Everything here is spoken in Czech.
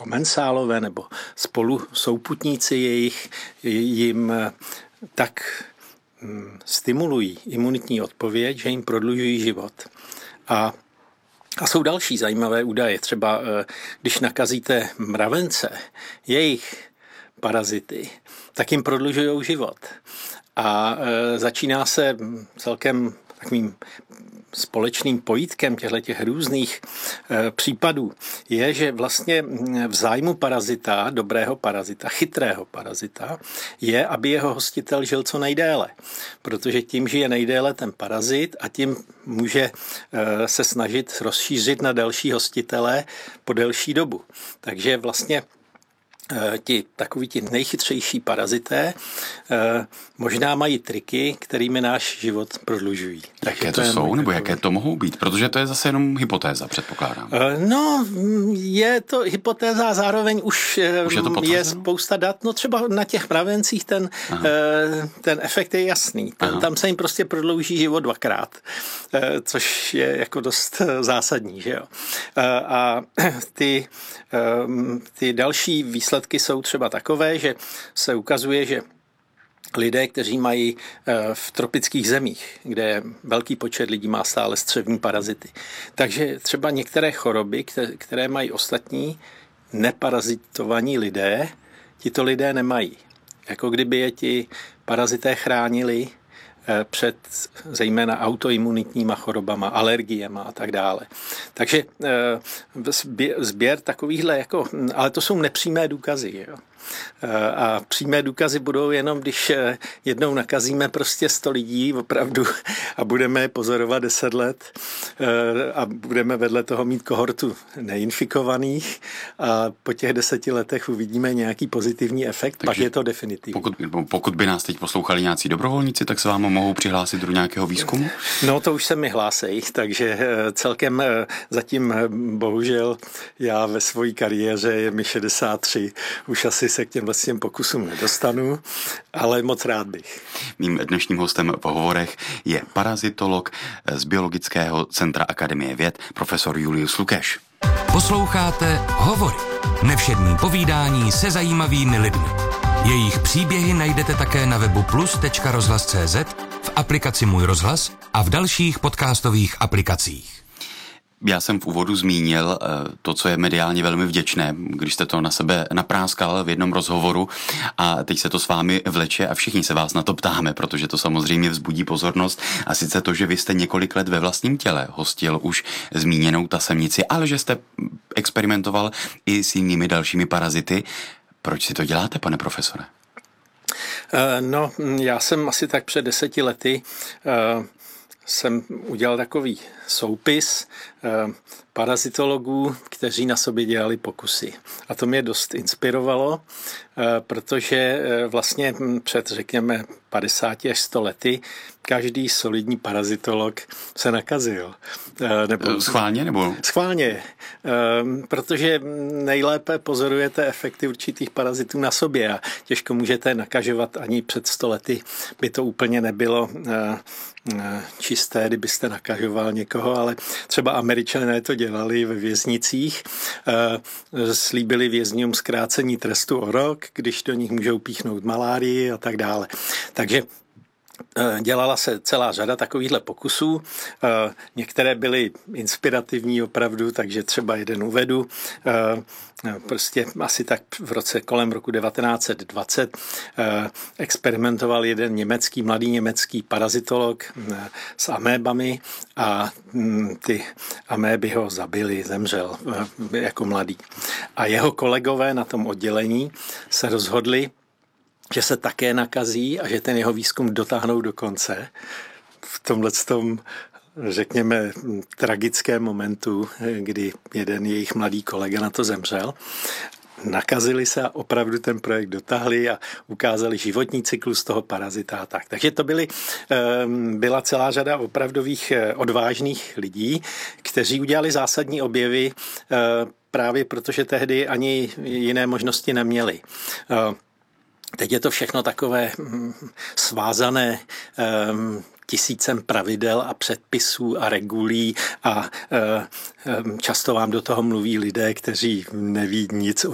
komensálové nebo spolu souputníci jim tak stimulují imunitní odpověď, že jim prodlužují život. A jsou další zajímavé údaje. Třeba když nakazíte mravence, jejich parazity, tak jim prodlužují život. A začíná se celkem takovým společným pojítkem těchto různých případů je, že vlastně v zájmu parazita, dobrého parazita, chytrého parazita, je, aby jeho hostitel žil co nejdéle. Protože tím žije nejdéle ten parazit a tím může se snažit rozšířit na další hostitele po delší dobu. Takže vlastně takoví ti nejchytřejší parazité možná mají triky, kterými náš život prodlužují. Jaké to jsou, nebo jaké to mohou být? Protože to je zase jenom hypotéza, předpokládám. No, je to hypotéza, zároveň už je spousta dat. No třeba na těch mravencích ten efekt je jasný. Tam se jim prostě prodlouží život dvakrát, což je jako dost zásadní, že jo. A ty další výsledky jsou třeba takové, že se ukazuje, že lidé, kteří mají v tropických zemích, kde velký počet lidí má stále střevní parazity, takže třeba některé choroby, které mají ostatní neparazitovaní lidé, tito lidé nemají. Jako kdyby je ti parazité chránili před zejména autoimunitníma chorobama, alergiema a tak dále. Takže sběr takovýchhle, ale to jsou nepřímé důkazy. Jo? A přímé důkazy budou jenom, když jednou nakazíme prostě 100 lidí opravdu a budeme je pozorovat 10 let a budeme vedle toho mít kohortu neinfikovaných a po těch 10 letech uvidíme nějaký pozitivní efekt, takže pak je to definitivní. Pokud by nás teď poslouchali nějací dobrovolníci, tak se vám mohou přihlásit do nějakého výzkumu? No to už se mi hlásí, takže celkem zatím bohužel já ve své kariéře je mi 63, už asi se k těm vlastně pokusům nedostanu, ale moc rád bych. Mým dnešním hostem v hovorech je parazitolog z Biologického centra Akademie věd, profesor Julius Lukeš. Posloucháte Hovory. Nevšední povídání se zajímavými lidmi. Jejich příběhy najdete také na webu plus.rozhlas.cz, v aplikaci Můj rozhlas a v dalších podcastových aplikacích. Já jsem v úvodu zmínil to, co je mediálně velmi vděčné, když jste to na sebe napráskal v jednom rozhovoru a teď se to s vámi vleče a všichni se vás na to ptáme, protože to samozřejmě vzbudí pozornost a sice to, že vy jste několik let ve vlastním těle hostil už zmíněnou tasemnici, ale že jste experimentoval i s jinými dalšími parazity. Proč si to děláte, pane profesore? No, já jsem asi tak před 10 lety jsem udělal takový soupis parazitologů, kteří na sobě dělali pokusy. A to mě dost inspirovalo, protože vlastně před, řekněme, 50 až 100 lety každý solidní parazitolog se nakazil. Schválně? Nebo? Schválně, protože nejlépe pozorujete efekty určitých parazitů na sobě a těžko můžete nakažovat ani před 100 lety. By to úplně nebylo čisté, kdybyste nakažoval někoho, ale třeba Američané to dělali ve věznicích. Slíbili vězňům zkrácení trestu o rok, když do nich můžou píchnout malárii a tak dále. Takže dělala se celá řada takovýchhle pokusů. Některé byly inspirativní opravdu, takže třeba jeden uvedu. Prostě asi tak kolem roku 1920 experimentoval jeden mladý německý parazitolog s amébami a ty améby ho zabili, zemřel jako mladý. A jeho kolegové na tom oddělení se rozhodli, že se také nakazí a že ten jeho výzkum dotáhnou do konce. V tomhletom, řekněme, tragickém momentu, kdy jeden jejich mladý kolega na to zemřel, nakazili se a opravdu ten projekt dotáhli a ukázali životní cyklus toho parazita a tak. Takže to byla celá řada opravdových odvážných lidí, kteří udělali zásadní objevy právě protože tehdy ani jiné možnosti neměli. Teď je to všechno takové svázané tisícem pravidel a předpisů a regulí a často vám do toho mluví lidé, kteří neví nic o